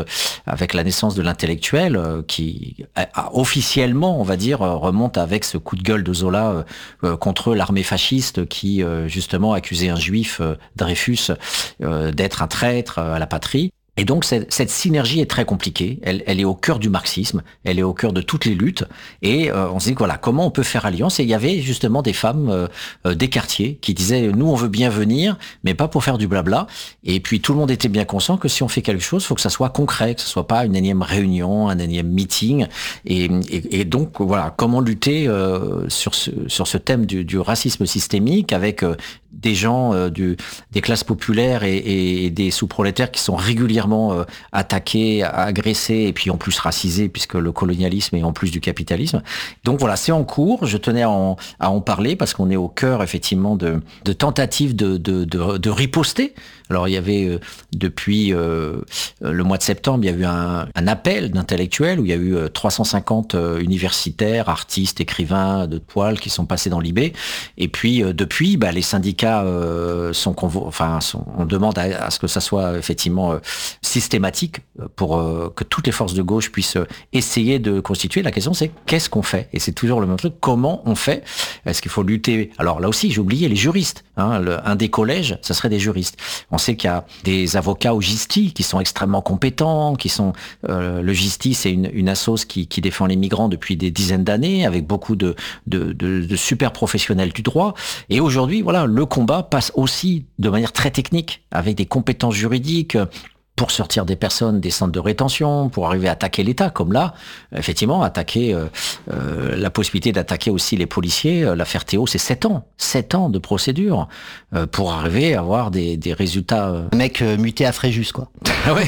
[SPEAKER 2] avec la naissance de l'intellectuel qui officiellement, on va dire, remonte avec ce coup de gueule de Zola contre l'armée fasciste qui justement accusait un juif, Dreyfus, d'être un traître à la patrie. Et donc cette, cette synergie est très compliquée, elle, elle est au cœur du marxisme, elle est au cœur de toutes les luttes, et euh, on se dit voilà, comment on peut faire alliance. Et il y avait justement des femmes euh, euh, des quartiers qui disaient nous on veut bien venir, mais pas pour faire du blabla. Et puis tout le monde était bien conscient que si on fait quelque chose, il faut que ça soit concret, que ce soit pas une énième réunion, un énième meeting. Et, et, et donc voilà, comment lutter euh, sur ce sur ce thème du, du racisme systémique avec euh, des gens euh, du, des classes populaires et, et, et des sous-prolétaires qui sont régulièrement euh, attaqués, agressés et puis en plus racisés puisque le colonialisme est en plus du capitalisme. Donc voilà, c'est en cours. Je tenais à en, à en parler parce qu'on est au cœur effectivement de, de tentatives de, de, de, de riposter. Alors il y avait euh, depuis euh, le mois de septembre, il y a eu un, un appel d'intellectuels où il y a eu euh, trois cent cinquante euh, universitaires, artistes, écrivains de poil qui sont passés dans l'I B. Et puis euh, depuis, bah, les syndicats syndicats euh, sont, convo- enfin, sont, on demande à, à ce que ça soit effectivement euh, systématique pour euh, que toutes les forces de gauche puissent essayer de constituer. La question, c'est qu'est-ce qu'on fait? Et c'est toujours le même truc. Comment on fait? Est-ce qu'il faut lutter? Alors là aussi, j'ai oublié les juristes. Hein, le, un des collèges, ça serait des juristes. On sait qu'il y a des avocats au Gisti qui sont extrêmement compétents, qui sont euh, le Gisti, c'est une, une assoce qui, qui défend les migrants depuis des dizaines d'années, avec beaucoup de, de, de, de super professionnels du droit. Et aujourd'hui, voilà, le combat passe aussi de manière très technique, avec des compétences juridiques, pour sortir des personnes des centres de rétention, pour arriver à attaquer l'État, comme là, effectivement, attaquer euh, euh, la possibilité d'attaquer aussi les policiers. L'affaire Théo, c'est sept ans, sept ans de procédure euh, pour arriver à avoir des, des résultats. Euh...
[SPEAKER 1] Le mec euh, muté à Fréjus, quoi.
[SPEAKER 2] ouais.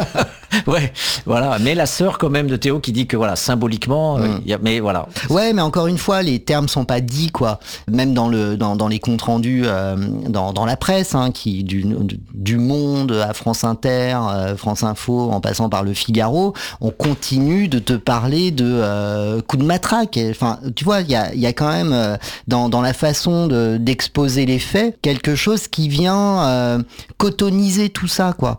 [SPEAKER 2] Ouais, voilà. Mais la sœur quand même de Théo qui dit que voilà, symboliquement, mm. euh, y a, mais voilà.
[SPEAKER 1] Ouais, mais encore une fois, les termes sont pas dits, quoi. Même dans le dans, dans les comptes rendus euh, dans dans la presse, hein, qui du du Monde à France Inter, euh, France Info, en passant par Le Figaro, on continue de te parler de euh, coups de matraque. Enfin, tu vois, il y a il y a quand même euh, dans dans la façon de d'exposer les faits quelque chose qui vient euh, cotoniser tout ça, quoi.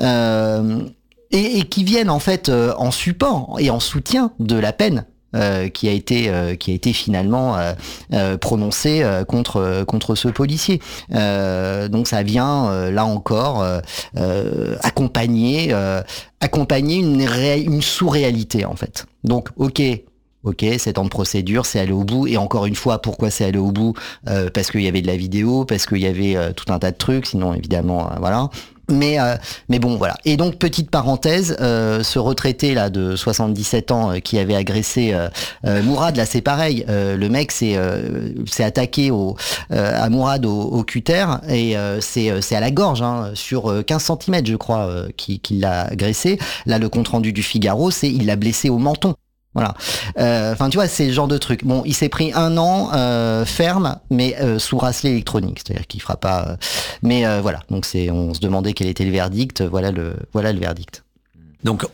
[SPEAKER 1] Euh, Et, et qui viennent en fait euh, en support et en soutien de la peine euh, qui a été euh, qui a été finalement euh, euh, prononcée euh, contre contre ce policier. Euh, donc ça vient euh, là encore euh, euh, accompagner euh, accompagner une ré- une sous-réalité en fait. Donc ok. Ok, sept ans de procédure, c'est aller au bout. Et encore une fois, pourquoi c'est aller au bout? euh, Parce qu'il y avait de la vidéo, parce qu'il y avait euh, tout un tas de trucs. Sinon, évidemment, euh, voilà. Mais euh, mais bon, voilà. Et donc, petite parenthèse, euh, ce retraité là de soixante-dix-sept ans euh, qui avait agressé euh, euh, Mourad, là c'est pareil. Euh, le mec s'est euh, s'est attaqué au euh, à Mourad au, au cutter et euh, c'est c'est à la gorge, hein, sur quinze centimètres, je crois, euh, qu'il qui l'a agressé. Là, le compte rendu du Figaro, c'est il l'a blessé au menton. Voilà. Enfin, euh, tu vois, c'est le genre de truc. Bon, il s'est pris un an euh, ferme, mais euh, sous bracelet électronique, c'est-à-dire qu'il fera pas. Euh, mais euh, voilà. Donc, c'est, on se demandait quel était le verdict. Voilà le, voilà le verdict.
[SPEAKER 2] Donc,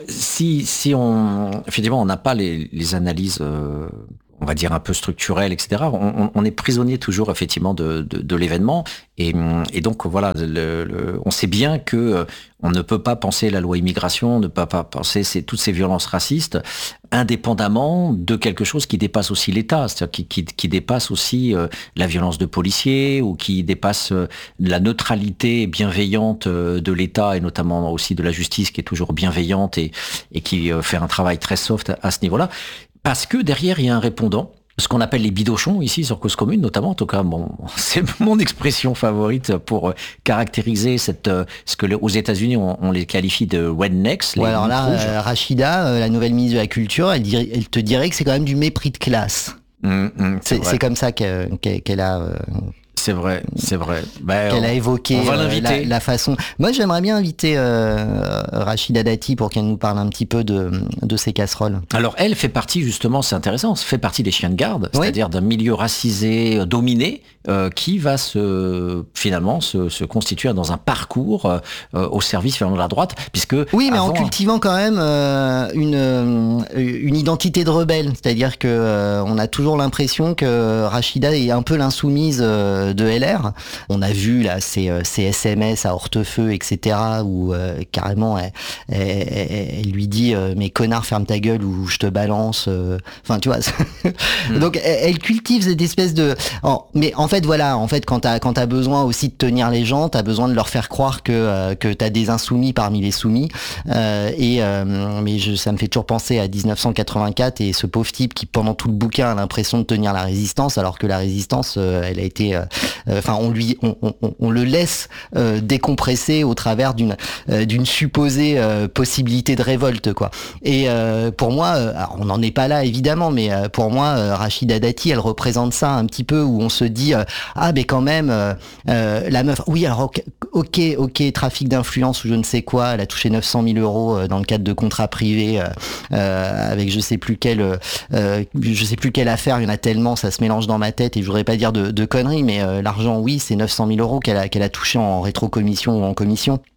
[SPEAKER 2] si si on effectivement on n'a pas les, les analyses. Euh... on va dire un peu structurel, et cetera. On, on est prisonnier toujours effectivement de, de, de l'événement, et, et donc voilà, le, le, on sait bien que euh, on ne peut pas penser la loi immigration, on ne peut pas penser ces, toutes ces violences racistes indépendamment de quelque chose qui dépasse aussi l'État, c'est-à-dire qui, qui, qui dépasse aussi euh, la violence de policiers ou qui dépasse euh, la neutralité bienveillante euh, de l'État et notamment aussi de la justice qui est toujours bienveillante et, et qui euh, fait un travail très soft à, à ce niveau-là. Parce que derrière, il y a un répondant, ce qu'on appelle les bidochons ici sur Cause Commune notamment. En tout cas, bon, c'est mon expression favorite pour caractériser cette, ce que les, aux États-Unis on, on les qualifie de rednecks.
[SPEAKER 1] Ouais, alors là, euh, Rachida, euh, la nouvelle ministre de la Culture, elle, dirait, elle te dirait que c'est quand même du mépris de classe. Mmh, mmh, c'est, c'est, c'est comme ça qu'elle, qu'elle a. Euh...
[SPEAKER 2] C'est vrai, c'est vrai.
[SPEAKER 1] Ben, qu'elle on, a évoqué euh, la, la façon. Moi, j'aimerais bien inviter euh, Rachida Dati pour qu'elle nous parle un petit peu de, de ses casseroles.
[SPEAKER 2] Alors, elle fait partie, justement, c'est intéressant, fait partie des chiens de garde, oui. C'est-à-dire d'un milieu racisé, dominé, euh, qui va se, finalement se, se constituer dans un parcours euh, au service de la droite, puisque...
[SPEAKER 1] Oui, mais avant... en cultivant quand même euh, une, une identité de rebelle. C'est-à-dire que euh, on a toujours l'impression que Rachida est un peu l'insoumise euh, de L R. On a vu là ces, ces S M S à hortefeux, et cetera, où euh, carrément elle, elle, elle lui dit euh, mais connard, ferme ta gueule ou je te balance. Euh... Enfin, tu vois. mm. Donc elle, elle cultive cette espèce de. Oh, mais en fait, voilà, en fait, quand t'as quand t'as besoin aussi de tenir les gens, t'as besoin de leur faire croire que euh, que t'as des insoumis parmi les soumis. Euh, et euh, mais je, ça me fait toujours penser à dix-neuf cent quatre-vingt-quatre et ce pauvre type qui pendant tout le bouquin a l'impression de tenir la résistance, alors que la résistance, euh, elle a été euh, Enfin, on lui, on, on, on le laisse euh, décompresser au travers d'une euh, d'une supposée euh, possibilité de révolte, quoi. Et euh, pour moi, euh, alors on n'en est pas là évidemment, mais euh, pour moi, euh, Rachida Dati, elle représente ça un petit peu où on se dit euh, ah mais quand même euh, euh, la meuf, oui alors ok, ok, ok, trafic d'influence ou je ne sais quoi, elle a touché neuf cent mille euros euh, dans le cadre de contrats privés euh, euh, avec je sais plus quelle, euh, je sais plus quelle affaire, il y en a tellement, ça se mélange dans ma tête et je voudrais pas dire de, de conneries, mais euh, l'argent, oui, c'est neuf cent mille euros qu'elle a, qu'elle a touché en rétrocommission ou en commission.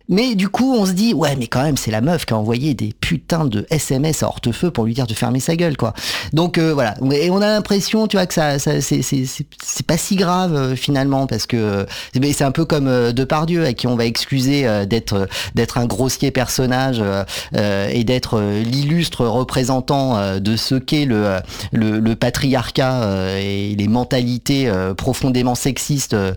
[SPEAKER 1] Mais du coup, on se dit, ouais, mais quand même, c'est la meuf qui a envoyé des putains de S M S à Hortefeux pour lui dire de fermer sa gueule, quoi. Donc euh, voilà, et on a l'impression, tu vois, que ça, ça c'est, c'est, c'est, c'est pas si grave euh, finalement, parce que euh, c'est un peu comme euh, Depardieu, à qui on va excuser euh, d'être euh, d'être un grossier personnage euh, euh, et d'être euh, l'illustre représentant euh, de ce qu'est le le, le patriarcat euh, et les mentalités euh, profondément sexistes euh,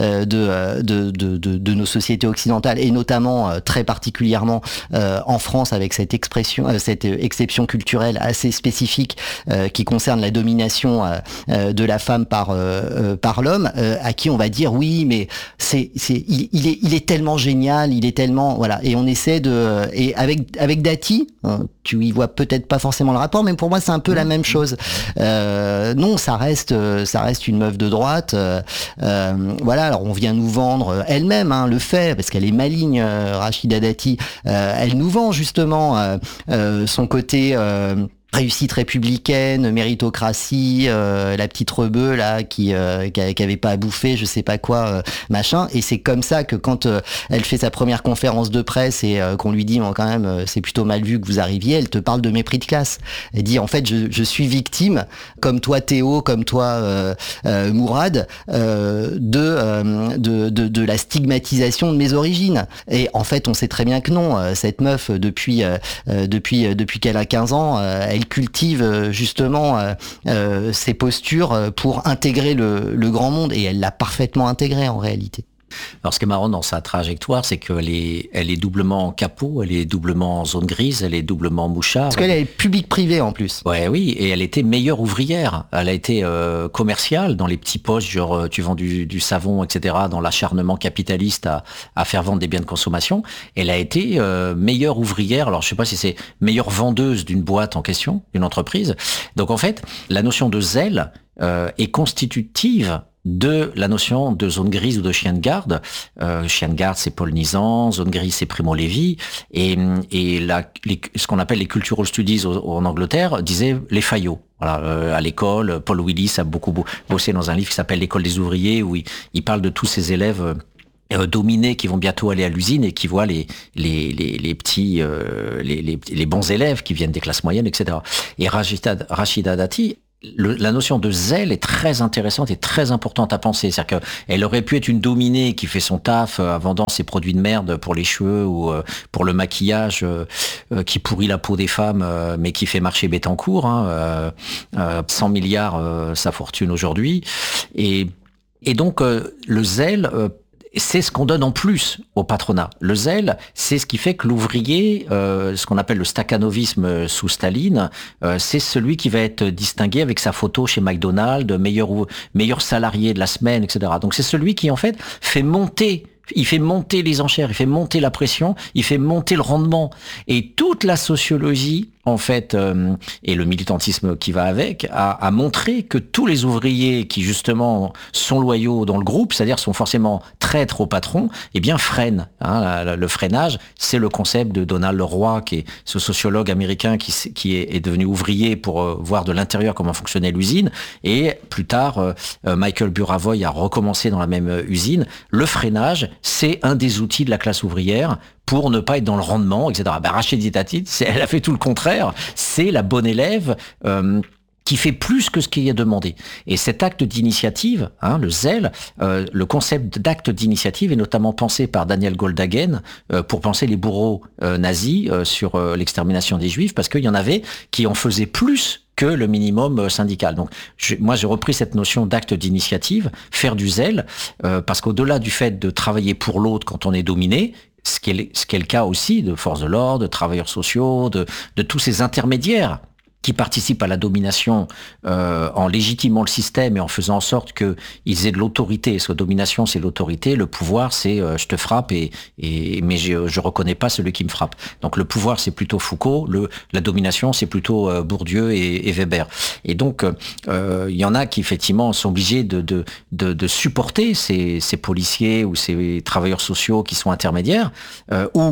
[SPEAKER 1] de, de, de, de, de nos sociétés occidentales, et notamment euh, très particulièrement euh, en France, avec cette expression, euh, cette exception culturelle assez spécifique euh, qui concerne la domination euh, euh, de la femme par euh, euh, par l'homme, euh, à qui on va dire oui, mais c'est c'est il, il est il est tellement génial, il est tellement voilà, et on essaie de et avec avec Dati, hein, tu y vois peut-être pas forcément le rapport, mais pour moi c'est un peu la même chose. Euh, non, ça reste ça reste une meuf de droite. Euh, euh, voilà, alors on vient nous vendre elle-même hein, le fait, parce qu'elle est maligne, euh, Rachida Dati. Euh, elle nous vend justement euh, euh, son côté euh, réussite républicaine, méritocratie, euh, la petite rebeu là qui euh, qui, qui avait pas à bouffer, je sais pas quoi, euh, machin. Et c'est comme ça que quand euh, elle fait sa première conférence de presse et euh, qu'on lui dit bon, quand même euh, c'est plutôt mal vu que vous arriviez, elle te parle de mépris de classe. Elle dit en fait je, je suis victime, comme toi Théo, comme toi euh, euh, Mourad, euh, de, euh, de de de la stigmatisation de mes origines. Et en fait on sait très bien que non. Euh, cette meuf depuis euh, depuis depuis qu'elle a quinze ans, euh, elle cultive justement euh, euh, ses postures pour intégrer le, le grand monde, et elle l'a parfaitement intégré en réalité.
[SPEAKER 2] Alors, ce qui est marrant dans sa trajectoire, c'est qu'elle est, elle est doublement capot, elle est doublement zone grise, elle est doublement mouchard.
[SPEAKER 1] Parce qu'elle est public-privé en plus.
[SPEAKER 2] Ouais, oui, et elle était meilleure ouvrière. Elle a été euh, commerciale dans les petits postes, genre tu vends du, du savon, et cetera, dans l'acharnement capitaliste à, à faire vendre des biens de consommation. Elle a été euh, meilleure ouvrière. Alors, je sais pas si c'est meilleure vendeuse d'une boîte en question, d'une entreprise. Donc, en fait, la notion de zèle euh, est constitutive de la notion de zone grise ou de chien de garde. Euh, chien de garde, c'est Paul Nizan, zone grise, c'est Primo Levi, et, et la, les, ce qu'on appelle les cultural studies au, en Angleterre disaient les faillots. Voilà, euh, à l'école, Paul Willis a beaucoup bossé dans un livre qui s'appelle L'école des ouvriers, où il, il parle de tous ces élèves euh, dominés qui vont bientôt aller à l'usine et qui voient les les les, les petits euh, les, les les bons élèves qui viennent des classes moyennes, et cetera. Et Rachida, Rachida Dati, Le, la notion de zèle est très intéressante et très importante à penser. C'est-à-dire qu'elle aurait pu être une dominée qui fait son taf en vendant ses produits de merde pour les cheveux ou pour le maquillage qui pourrit la peau des femmes, mais qui fait marcher Bettencourt. Hein, cent milliards sa fortune aujourd'hui. Et, et donc, le zèle... c'est ce qu'on donne en plus au patronat. Le zèle, c'est ce qui fait que l'ouvrier, euh, ce qu'on appelle le stakhanovisme sous Staline, euh, c'est celui qui va être distingué avec sa photo chez McDonald's, meilleur, meilleur salarié de la semaine, et cetera. Donc c'est celui qui, en fait, fait monter... Il fait monter les enchères, il fait monter la pression, il fait monter le rendement. Et toute la sociologie, en fait, euh, et le militantisme qui va avec, a, a montré que tous les ouvriers qui, justement, sont loyaux dans le groupe, c'est-à-dire sont forcément traîtres au patron, eh bien, freinent. Hein, la, le freinage, c'est le concept de Donald Leroy, qui est ce sociologue américain qui, qui est, est devenu ouvrier pour euh, voir de l'intérieur comment fonctionnait l'usine. Et plus tard, euh, Michael Buravoy a recommencé dans la même euh, usine. Le freinage, c'est un des outils de la classe ouvrière pour ne pas être dans le rendement, et cetera. Ben, Rachida Dati, elle a fait tout le contraire. C'est la bonne élève euh, qui fait plus que ce qui est demandé. Et cet acte d'initiative, hein, le zèle, euh, le concept d'acte d'initiative est notamment pensé par Daniel Goldhagen euh, pour penser les bourreaux euh, nazis euh, sur euh, l'extermination des Juifs, parce qu'il y en avait qui en faisaient plus que le minimum syndical. Donc, je, moi, j'ai repris cette notion d'acte d'initiative, faire du zèle, euh, parce qu'au-delà du fait de travailler pour l'autre quand on est dominé, ce qui est, ce qui est le cas aussi de forces de l'ordre, de travailleurs sociaux, de, de tous ces intermédiaires qui participent à la domination euh, en légitimant le système et en faisant en sorte qu'ils aient de l'autorité. Parce que domination, c'est l'autorité. Le pouvoir, c'est euh, je te frappe, et, et mais je, je reconnais pas celui qui me frappe. Donc le pouvoir, c'est plutôt Foucault. Le, la domination, c'est plutôt euh, Bourdieu et, et Weber. Et donc, il euh, y en a qui, effectivement, sont obligés de, de, de, de supporter ces, ces policiers ou ces travailleurs sociaux qui sont intermédiaires, euh, ou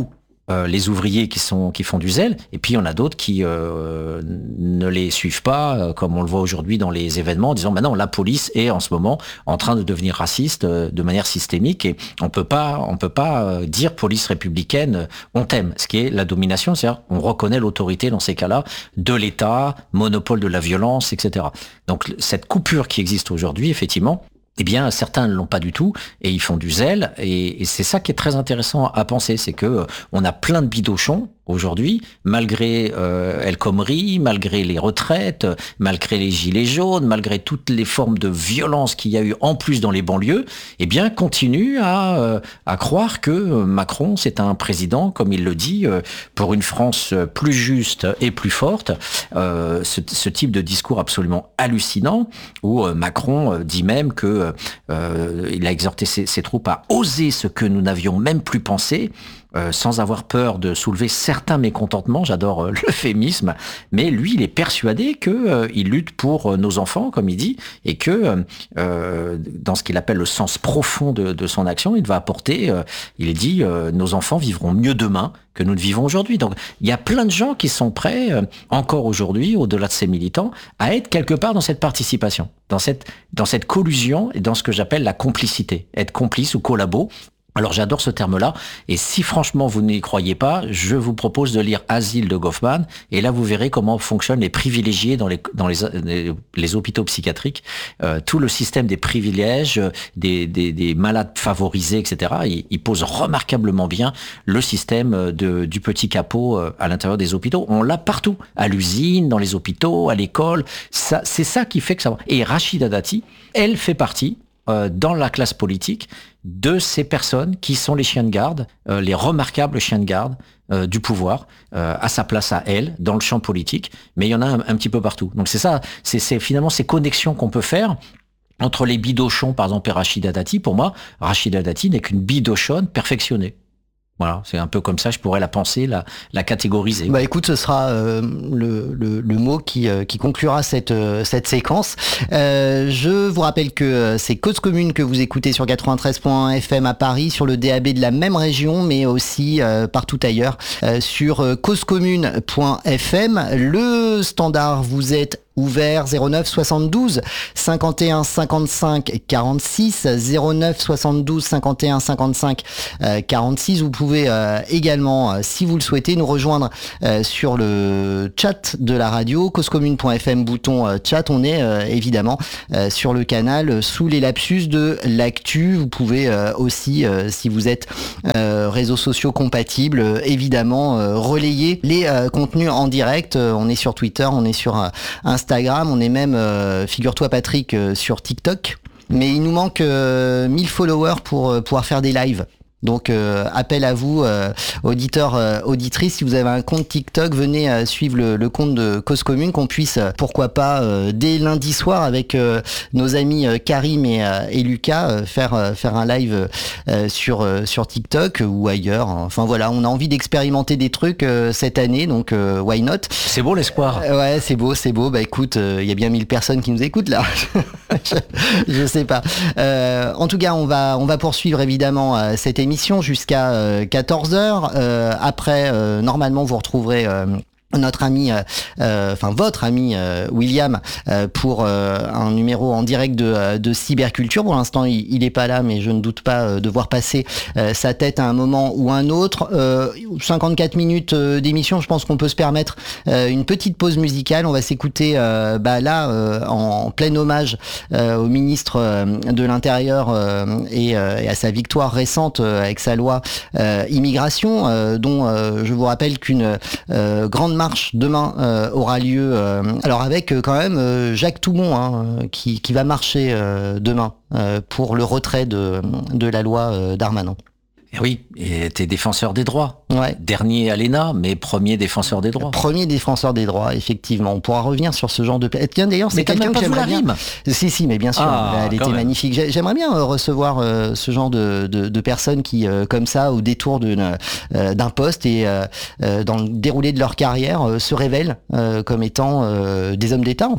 [SPEAKER 2] Euh, les ouvriers qui sont qui font du zèle, et puis il y en a d'autres qui euh, ne les suivent pas, euh, comme on le voit aujourd'hui dans les événements, en disant bah non, la police est en ce moment en train de devenir raciste euh, de manière systémique, et on peut pas on peut pas euh, dire police républicaine, euh, on t'aime, ce qui est la domination, c'est-à-dire on reconnaît l'autorité dans ces cas-là de l'État, monopole de la violence, et cetera. Donc cette coupure qui existe aujourd'hui, effectivement. Eh bien, certains ne l'ont pas du tout et ils font du zèle, et, et c'est ça qui est très intéressant à penser, c'est que euh, on a plein de bidochons aujourd'hui, malgré euh, El Khomri, malgré les retraites, malgré les gilets jaunes, malgré toutes les formes de violence qu'il y a eu en plus dans les banlieues, eh bien, continuent à euh, à croire que Macron c'est un président, comme il le dit, euh, pour une France plus juste et plus forte. Euh, ce, ce type de discours absolument hallucinant, où euh, Macron euh, dit même que euh, il a exhorté ses, ses troupes à oser ce que nous n'avions même plus pensé. Euh, sans avoir peur de soulever certains mécontentements, j'adore euh, l'euphémisme, mais lui, il est persuadé que euh, il lutte pour euh, nos enfants, comme il dit, et que euh, dans ce qu'il appelle le sens profond de, de son action, il va apporter, euh, il dit, euh, nos enfants vivront mieux demain que nous ne vivons aujourd'hui. Donc, il y a plein de gens qui sont prêts, euh, encore aujourd'hui, au-delà de ces militants, à être quelque part dans cette participation, dans cette, dans cette collusion et dans ce que j'appelle la complicité, être complice ou collabo. Alors j'adore ce terme-là, et si franchement vous n'y croyez pas, je vous propose de lire Asile de Goffman, et là vous verrez comment fonctionnent les privilégiés dans les dans les les, les hôpitaux psychiatriques, euh, tout le système des privilèges, des des, des malades favorisés, et cetera. Il, il pose remarquablement bien le système de du petit capot à l'intérieur des hôpitaux. On l'a partout, à l'usine, dans les hôpitaux, à l'école. Ça, c'est ça qui fait que ça. Et Rachida Dati, elle fait partie euh, dans la classe politique de ces personnes qui sont les chiens de garde, euh, les remarquables chiens de garde euh, du pouvoir, euh, à sa place à elle, dans le champ politique, mais il y en a un, un petit peu partout. Donc c'est ça, c'est, c'est finalement ces connexions qu'on peut faire entre les bidochons, par exemple, et Rachida Dati. Pour moi, Rachida Dati n'est qu'une bidochonne perfectionnée. Voilà, c'est un peu comme ça, je pourrais la penser, la, la catégoriser.
[SPEAKER 1] Bah écoute, ce sera euh, le, le, le mot qui, euh, qui conclura cette, euh, cette séquence. Euh, je vous rappelle que euh, c'est Cause Commune que vous écoutez sur quatre-vingt-treize point un F M à Paris, sur le D A B de la même région, mais aussi euh, partout ailleurs, euh, sur euh, causecommune point F M. Le standard, vous êtes ouvert zéro neuf soixante-douze cinquante et un cinquante-cinq quarante-six, zéro neuf soixante-douze cinquante et un cinquante-cinq quarante-six. Vous pouvez euh, également, euh, si vous le souhaitez, nous rejoindre euh, sur le chat de la radio, causecommune point F M, bouton euh, chat. On est euh, évidemment euh, sur le canal euh, sous les lapsus de l'actu. Vous pouvez euh, aussi, euh, si vous êtes euh, réseaux sociaux compatibles, euh, évidemment euh, relayer les euh, contenus en direct. Euh, on est sur Twitter, on est sur euh, Instagram. Instagram, on est même, euh, figure-toi Patrick, euh, sur TikTok. Mais il nous manque euh, mille followers pour euh, pouvoir faire des lives. Donc euh, appel à vous, euh, auditeurs, euh, auditrices, si vous avez un compte TikTok, venez euh, suivre le, le compte de Cause Commune, qu'on puisse, euh, pourquoi pas, euh, dès lundi soir avec euh, nos amis euh, Karim et, euh, et Lucas, euh, faire euh, faire un live euh, sur euh, sur TikTok ou ailleurs. Enfin voilà, on a envie d'expérimenter des trucs euh, cette année, donc euh, why not?
[SPEAKER 2] C'est beau l'espoir.
[SPEAKER 1] Euh, ouais, c'est beau, c'est beau. Bah écoute, il euh, y a bien mille personnes qui nous écoutent là. je, je sais pas. Euh, en tout cas, on va on va poursuivre évidemment euh, cette émission jusqu'à euh, quatorze heures. Euh, après, euh, normalement, vous retrouverez euh, notre ami, euh, enfin votre ami euh, William euh, pour euh, un numéro en direct de, de cyberculture. Pour l'instant, il, il est pas là, mais je ne doute pas euh, de voir passer euh, sa tête à un moment ou un autre. Euh, cinquante-quatre minutes euh, d'émission, je pense qu'on peut se permettre euh, une petite pause musicale. On va s'écouter euh, bah, là euh, en, en plein hommage euh, au ministre euh, de l'Intérieur euh, et, euh, et à sa victoire récente euh, avec sa loi euh, immigration, euh, dont euh, je vous rappelle qu'une euh, grande marche demain euh, aura lieu, euh, alors avec euh, quand même euh, Jacques Toubon hein, qui, qui va marcher euh, demain euh, pour le retrait de, de la loi euh, Darmanin.
[SPEAKER 2] Et oui, et t'es défenseur des droits.
[SPEAKER 1] Ouais.
[SPEAKER 2] Dernier à l'E N A, mais premier défenseur des droits.
[SPEAKER 1] Premier défenseur des droits, effectivement. On pourra revenir sur ce genre de... Tiens, d'ailleurs, c'est
[SPEAKER 2] mais
[SPEAKER 1] quelqu'un que j'aimerais bien...
[SPEAKER 2] rime.
[SPEAKER 1] Si, si, mais bien sûr,
[SPEAKER 2] ah,
[SPEAKER 1] elle était même. magnifique. J'aimerais bien recevoir euh, ce genre de, de, de personnes qui, euh, comme ça, au détour d'une, euh, d'un poste et euh, dans le déroulé de leur carrière, euh, se révèlent euh, comme étant euh, des hommes d'État, en fait.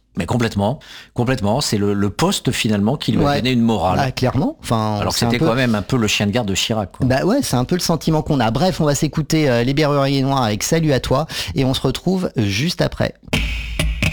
[SPEAKER 2] Mais complètement, complètement. C'est le, le poste finalement qui lui a
[SPEAKER 1] Ouais.
[SPEAKER 2] donné une morale.
[SPEAKER 1] Ah, clairement. Enfin,
[SPEAKER 2] Alors que
[SPEAKER 1] c'est un
[SPEAKER 2] c'était
[SPEAKER 1] peu-
[SPEAKER 2] quand même un peu le chien de garde de Chirac. Quoi.
[SPEAKER 1] Bah ouais, c'est un peu le sentiment qu'on a. Bref, on va s'écouter euh, Les Berruriers Noirs avec Salut à toi et on se retrouve juste après.